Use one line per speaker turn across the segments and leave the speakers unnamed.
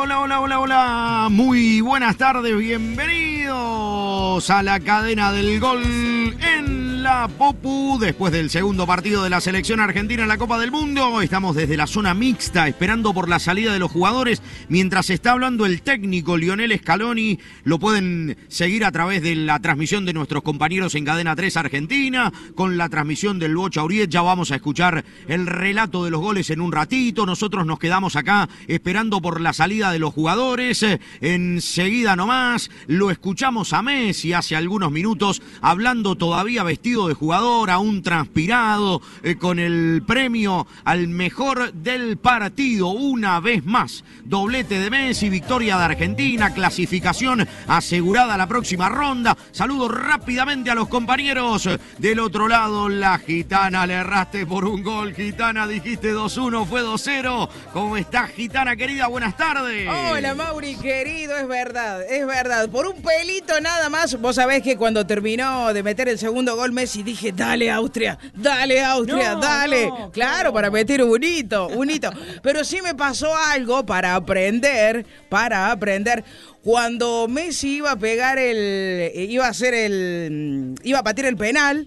Hola. Muy buenas tardes, bienvenidos a la cadena del gol en la Popu. Después del segundo partido de la selección argentina en la Copa del Mundo, estamos desde la zona mixta esperando por la salida de los jugadores. Mientras está hablando el técnico Lionel Scaloni, lo pueden seguir a través de la transmisión de nuestros compañeros en Cadena 3 Argentina, con la transmisión del Bocha Uriet. Ya vamos a escuchar el relato de los goles en un ratito. Nosotros nos quedamos acá esperando por la salida de los jugadores. Enseguida nomás lo escuchamos a Messi hace algunos minutos hablando todavía vestido de jugador, aún transpirado, con el premio al mejor del partido. Una vez más, doblete de Messi, victoria de Argentina, clasificación asegurada a la próxima ronda. Saludo rápidamente a los compañeros del otro lado. La Gitana, le erraste por un gol. Gitana, dijiste 2-1, fue 2-0. ¿Cómo estás, Gitana querida? Buenas tardes.
Hola, Mauri querido, es verdad. Por un pelito nada más. Vos sabés que cuando terminó de meter el segundo gol Messi, dije, dale Austria, dale.
No,
claro, para meter un hito. Pero sí me pasó algo para aprender. Cuando Messi iba a patear el penal,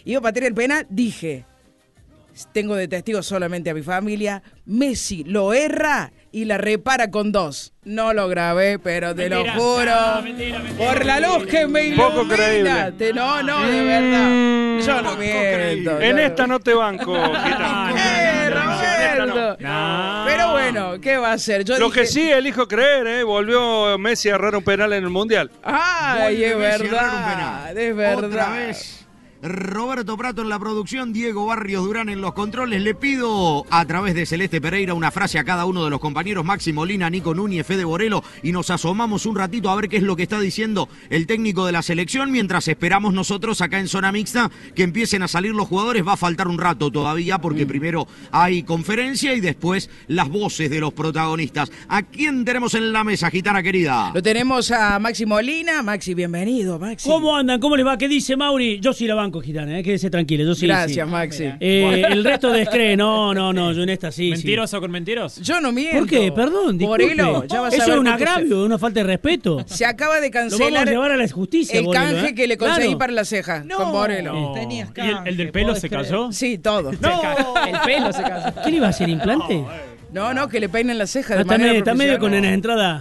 dije, tengo de testigo solamente a mi familia, Messi lo erra y la repara con 2. No lo grabé, pero te lo juro.
Mentira.
Por la luz que me ilumina.
Poco creíble.
No, de verdad. Yo no miento.
En esta no te banco, Gitana.
Roberto.
No.
Pero bueno, ¿qué va a hacer?
Lo que sí elijo creer, volvió Messi a errar un penal en el Mundial.
Ay, es
Vuelve Messi a errar un
verdad.
penal.
Es verdad.
Otra vez. Roberto Prato en la producción, Diego Barrios Durán en los controles. Le pido a través de Celeste Pereira una frase a cada uno de los compañeros, Maxi Molina, Nico Núñez, Fede Borelo, y nos asomamos un ratito a ver qué es lo que está diciendo el técnico de la selección, mientras esperamos nosotros acá en zona mixta que empiecen a salir los jugadores. Va a faltar un rato todavía porque primero hay conferencia y después las voces de los protagonistas. ¿A quién tenemos en la mesa, Gitana querida?
Lo tenemos a Maxi Molina. Maxi, bienvenido, Maxi.
¿Cómo andan? ¿Cómo les va? ¿Qué dice Mauri? Yo sí la banco, Gitana, quédese tranquilo. Yo sí.
Gracias,
sí.
Maxi.
El resto descree. No, yo en esta sí.
¿Mentiroso con mentiroso?
Yo no miento.
¿Por qué? Perdón, disculpe.
Borelo, ya vas a
Eso
ver
es un
por qué
agravio, una falta de respeto.
Se acaba de
Lo vamos a
cancelar
llevar a la justicia,
el
Borelo,
canje que le conseguí
Claro.
para la ceja con Borelo.
Tenías ¿Y el del pelo se cayó?
Sí, todo.
El pelo se cayó.
¿Qué le iba a hacer, implante?
No, que le peinen la ceja de
Está
manera
medio con
profesional.
la entrada.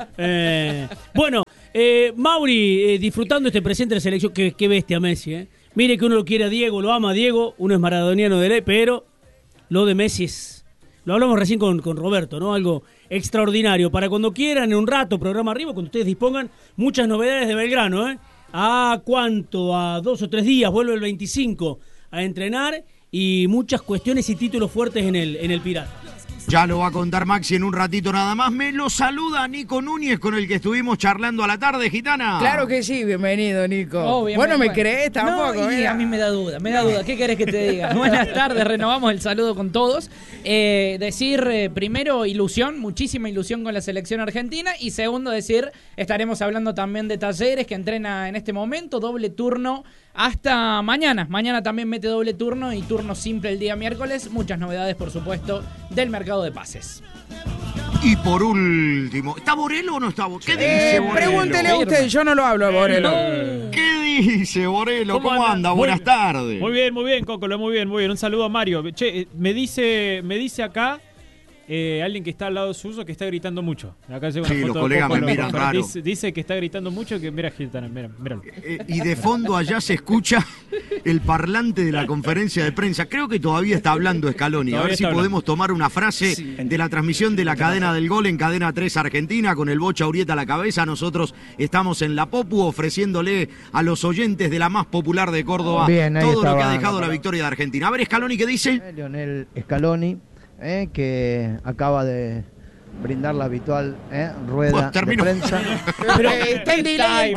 Bueno, Mauri, disfrutando este presente de selección. Qué bestia Messi, Mire que uno lo quiere a Diego, lo ama a Diego, uno es maradoniano de ley, pero lo de Messi es... Lo hablamos recién con Roberto, ¿no? Algo extraordinario. Para cuando quieran, en un rato, programa arriba, cuando ustedes dispongan, muchas novedades de Belgrano, ¿A cuánto? A 2 o 3 días, vuelve el 25 a entrenar y muchas cuestiones y títulos fuertes en el Pirata.
Ya lo va a contar Maxi en un ratito nada más. Me lo saluda Nico Núñez, con el que estuvimos charlando a la tarde, Gitana.
Claro que sí, bienvenido, Nico.
Obviamente.
Vos no me creés tampoco,
No, y
mira.
a mí me da duda. ¿Qué querés que te diga? Buenas tardes, renovamos el saludo con todos. Decir, primero, ilusión, muchísima ilusión con la selección argentina. Y segundo, decir, estaremos hablando también de Talleres, que entrena en este momento, doble turno hasta mañana. Mañana también mete doble turno y turno simple el día miércoles. Muchas novedades, por supuesto, del mercado de pases.
Y por último, ¿está Borelo o no está Borelo? ¿Qué dice Borelo?
Pregúntele a usted, yo no lo hablo a Borelo.
¿Qué dice Borelo? ¿Cómo anda?
Muy-
Buenas tardes.
Muy bien, Cócolo, muy bien. Un saludo a Mario. Che, me dice acá alguien que está al lado suyo que está gritando mucho. Acá llega una
Sí,
foto
los
de
colegas
Cócolo.
me miran raro.
Dice que está gritando mucho, que mira Gitana, míralo.
Y de fondo allá se escucha el parlante de la conferencia de prensa. Creo que todavía está hablando Scaloni. A
Todavía
ver si
está hablando.
podemos tomar una frase de la transmisión de la cadena del gol en Cadena 3 Argentina, con el Bocha Urieta a la cabeza. Nosotros estamos en la Popu ofreciéndole a los oyentes de la más popular de Córdoba
Bien, ahí
todo lo que
estaba.
ha dejado la victoria de Argentina. A ver, Scaloni, ¿qué dice?
Lionel Scaloni, que acaba de brindar la habitual rueda
Bueno,
de
terminó.
prensa.
Pero
está en delay,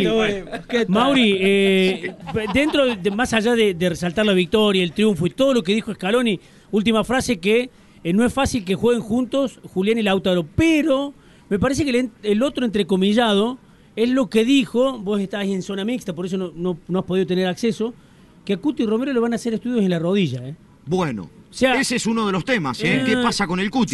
Mauri, dentro de, más allá de resaltar la victoria, el triunfo y todo lo que dijo Scaloni, última frase que no es fácil que jueguen juntos Julián y Lautaro, pero me parece que el otro entrecomillado es lo que dijo, vos estás ahí en zona mixta, por eso no has podido tener acceso, que a Cuti y Romero le van a hacer estudios en la rodilla.
Bueno,
O sea,
ese es uno de los temas. ¿Qué pasa con el Cuti?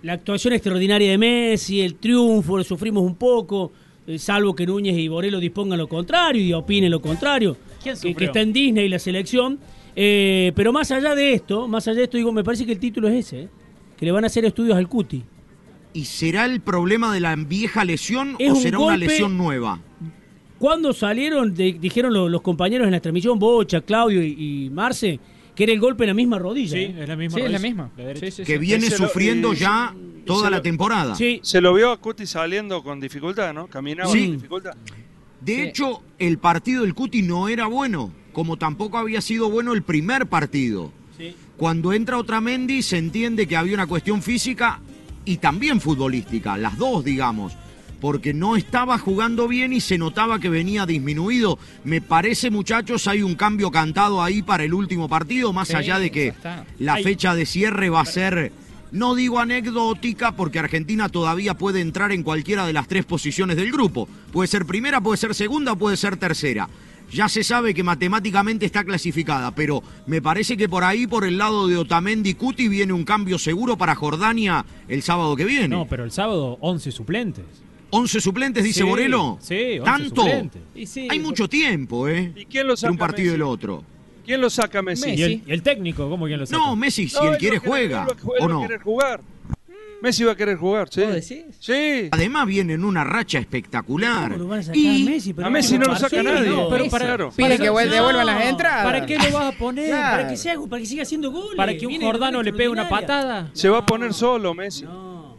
la actuación extraordinaria de Messi, el triunfo, lo sufrimos un poco, salvo que Núñez y Borello dispongan lo contrario y opinen lo contrario, que está en Disney la selección. Pero más allá de esto, digo, me parece que el título es ese, que le van a hacer estudios al Cuti.
¿Y será el problema de la vieja lesión
Es
o
un
será una
golpe.
lesión nueva?
Cuando salieron, dijeron los compañeros en la transmisión, Bocha, Claudio y Marce, que era el golpe en la misma rodilla.
Sí, es la misma.
Sí, es la
rodilla.
misma.
La derecha.
Sí,
Que viene
Ese lo-
sufriendo
y-
ya toda
se
la
lo-
temporada.
Sí.
Se lo vio a Cuti saliendo con dificultad, ¿no? Caminaba
Sí.
con dificultad.
De
Sí.
hecho, el partido del Cuti no era bueno, como tampoco había sido bueno el primer partido.
Sí.
Cuando entra Otamendi se entiende que había una cuestión física y también futbolística, las dos, digamos, porque no estaba jugando bien y se notaba que venía disminuido. Me parece, muchachos, hay un cambio cantado ahí para el último partido, más
Sí,
allá de que
ya está.
la fecha de cierre va a ser, no digo anecdótica, porque Argentina todavía puede entrar en cualquiera de las 3 posiciones del grupo. Puede ser primera, puede ser segunda, puede ser tercera. Ya se sabe que matemáticamente está clasificada, pero me parece que por ahí, por el lado de Otamendi Cuti, viene un cambio seguro para Jordania el sábado que viene.
No, pero el sábado 11 suplentes.
11 suplentes, dice
Sí,
Borello.
sí, 11
¿Tanto?
suplentes.
Y sí,
Hay mucho tiempo,
¿Y quién lo
entre un
saca,
partido y
Messi?
el otro.
¿Quién lo saca, Messi?
Messi.
Y el técnico, ¿cómo quién lo saca?
No, Messi, si
No,
él
él
quiere
va a querer-
juega,
él va
¿o
a
no?
querer jugar. Messi va a querer jugar, sí.
¿Vos decís?
Sí.
Además viene en una racha espectacular.
¿Cómo lo van a sacar
Y
a Messi? Pero
a Messi no lo saca
partido,
nadie.
no.
Pero
Messi.
para,
Claro.
Pide que
No,
devuelvan las entradas.
¿Para qué lo vas a poner?
Claro.
Para que siga haciendo goles.
¿Para que un
Viene de
Jordano
manera
le pegue una
extraordinaria.
patada?
Se va a poner solo, Messi.
No.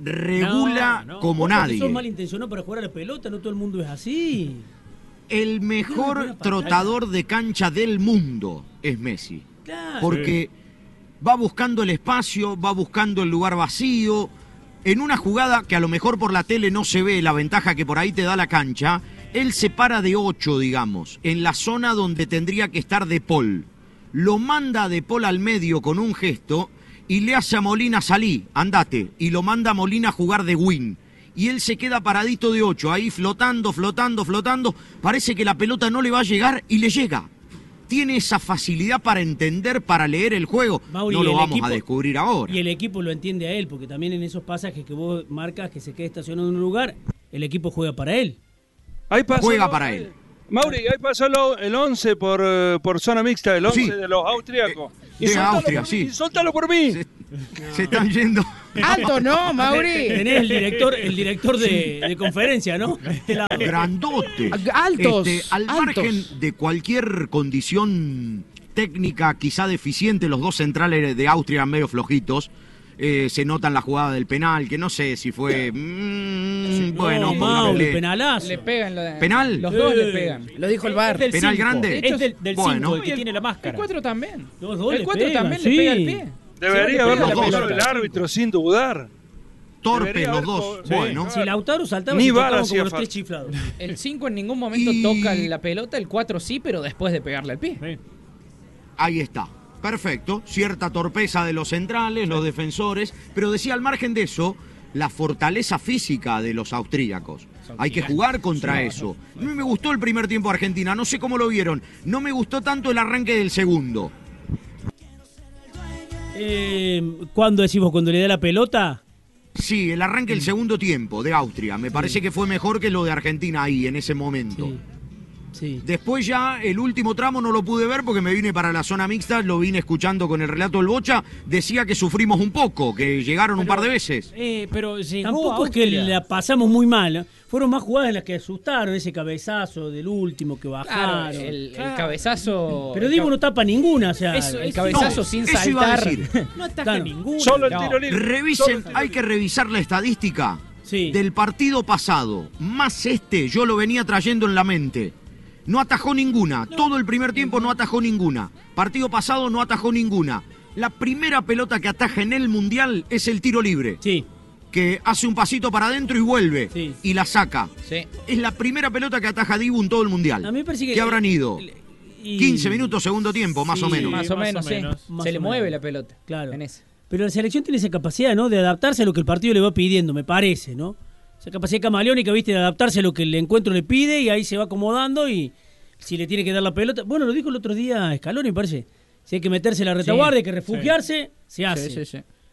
regula
No, no.
como
Vos porque
nadie.
sos malintencionado para jugar a la pelota, no todo el mundo es así.
El mejor
Buena
trotador de cancha del mundo es Messi.
Claro.
Porque va buscando el espacio, va buscando el lugar vacío. En una jugada que a lo mejor por la tele no se ve la ventaja que por ahí te da la cancha, él se para de 8, digamos, en la zona donde tendría que estar De Paul. Lo manda a De Paul al medio con un gesto y le hace a Molina salí, andate, y lo manda a Molina a jugar de wing. Y él se queda paradito de 8, ahí flotando, flotando, flotando. Parece que la pelota no le va a llegar y le llega. Tiene esa facilidad para entender, para leer el juego.
Mauri,
No lo
el
vamos
equipo-
a descubrir ahora.
Y el equipo lo entiende a él, porque también en esos pasajes que vos marcas que se quede estacionado en un lugar, el equipo juega para él.
Ahí pasó
Juega para él.
Mauri, ahí pasó el 11 por zona mixta, el 11
Sí.
de los austríacos.
De
soltalo
Austria,
por
sí.
mí, y soltalo por mí.
Se están yendo.
Alto no, Mauri.
Tenés el director de conferencia, ¿no? De este lado.
Grandote.
Altos,
Al
altos.
margen de cualquier condición técnica quizá deficiente, los dos centrales de Austria eran medio flojitos. Se nota en la jugada del penal, que no sé si fue... bueno,
No, Mauri,
pongámosle-
penalazo.
Le pegan.
¿Penal?
Los dos le pegan.
Lo dijo el bar.
Es del
Penal
5.
grande.
Es del 5,
Bueno.
el que tiene la
El
máscara.
4 también.
Los dos
El
le
4
pegan,
también
sí.
le pega el pie.
Debería
Sí,
haberlo
los dos.
puesto el árbitro sin dudar.
Torpes
Debería
los
haber
dos.
co-
Bueno.
Sí,
Si
claro.
Lautaro saltaba,
Ni
se
VAR
tocaban
hacía
como los
falta.
3 chiflados.
El 5 en ningún momento
Y-
toca la pelota, el 4 sí, pero después de pegarle al pie.
Sí.
Ahí está. Perfecto. Cierta torpeza de los centrales, los defensores. Pero decía, al margen de eso, la fortaleza física de los austríacos. Hay que jugar contra eso. A mí me gustó el primer tiempo de Argentina. No sé cómo lo vieron. No me gustó tanto el arranque del segundo.
¿Cuándo decimos? ¿Cuando le da la pelota?
Sí, el arranque del segundo tiempo de Austria. Me parece que fue mejor que lo de Argentina ahí, en ese momento.
Sí. Sí.
Después ya el último tramo no lo pude ver porque me vine para la zona mixta, lo vine escuchando con el relato del Bocha, decía que sufrimos un poco, que llegaron un par de veces.
Pero llegó
Tampoco es que
Austria.
la pasamos muy mal, ¿eh? Fueron más jugadas en las que asustaron, ese cabezazo del último que bajaron.
Claro, el cabezazo.
Pero
el
Diego
ca-
no tapa ninguna, o sea,
el cabezazo
No,
sin
eso iba a
saltar.
decir.
No ataja
Claro.
ninguno.
Solo el
No.
tiro libre. Solo
Revisen,
el tiro
hay que
libre.
revisar la estadística
Sí.
del partido pasado, más yo lo venía trayendo en la mente. No atajó ninguna, todo el primer tiempo no atajó ninguna. Partido pasado no atajó ninguna. La primera pelota que ataja en el Mundial es el tiro libre,
Sí,
que hace un pasito para adentro y vuelve,
Sí.
y la saca.
Sí.
Es la primera pelota que ataja Dibu en todo el Mundial.
a mí me parece que...
¿Qué habrán ido?
y-
15 minutos, segundo tiempo, más
Sí,
o menos.
Más o
más o
menos, sí.
menos.
Más
Se le
o
mueve
menos.
la pelota.
Claro.
En ese.
Pero la selección tiene esa capacidad, ¿no? De adaptarse a lo que el partido le va pidiendo, me parece, ¿no? Esa capacidad camaleónica, ¿viste? De adaptarse a lo que el encuentro le pide y ahí se va acomodando y si le tiene que dar la pelota... Bueno, lo dijo el otro día Scaloni, me parece. Si hay que meterse en la retaguardia, hay que refugiarse, se hace.
Sí, sí, sí.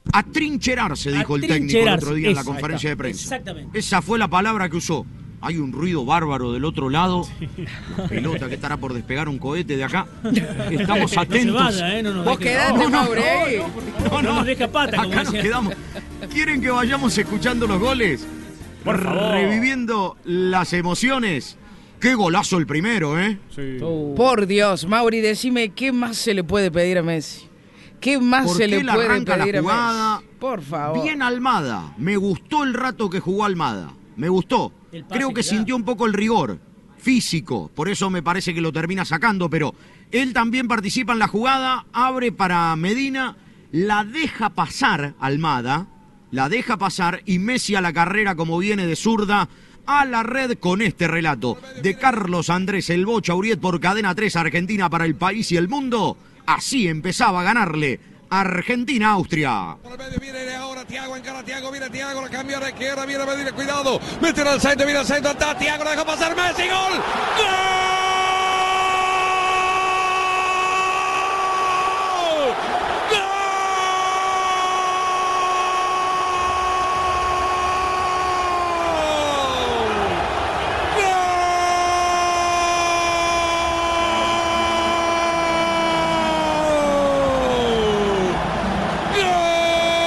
Atrincherarse, dijo el técnico el otro día en la conferencia de prensa.
Exactamente.
Esa fue la palabra que usó. Hay un ruido bárbaro del otro lado. La pelota que estará por despegar un cohete de acá. Estamos atentos.
No se vaya, no nos
Vos
deje.
quedate, Mauri, ahí.
No nos deja pata, como
Acá nos
decía.
quedamos. ¿Quieren que vayamos escuchando los goles?
Por favor.
Reviviendo las emociones. Qué golazo el primero, ¿eh?
Sí.
Por Dios, Mauri, decime, ¿qué más se le puede pedir a Messi? ¿Qué más
¿Por
se
qué
le
él
puede
arranca la
pedir a
jugada?
Messi? Por favor.
Bien Almada. Me gustó el rato que jugó Almada. Me gustó.
El pase
Creo que
que da.
sintió un poco el rigor físico. Por eso me parece que lo termina sacando. Pero él también participa en la jugada. Abre para Medina. La deja pasar Almada. La deja pasar. Y Messi a la carrera como viene de zurda. A la red con este relato de Carlos Andrés El Bocha Uriet por Cadena 3 Argentina para el país y el mundo. Así empezaba a ganarle Argentina-Austria.
Por el medio viene ahora Thiago, encara Thiago, viene Thiago, la cambia a la izquierda, viene Medina, cuidado, mete al centro, viene al centro, está Thiago, la deja pasar Messi, ¡gol! ¡Gol!